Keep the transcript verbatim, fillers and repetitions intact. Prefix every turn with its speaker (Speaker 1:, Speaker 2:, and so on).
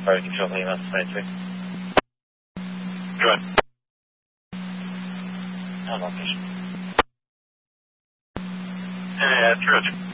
Speaker 1: Fire Control, Lima, ninety-three.
Speaker 2: Go ahead.
Speaker 1: On location.
Speaker 2: Yeah, that's good.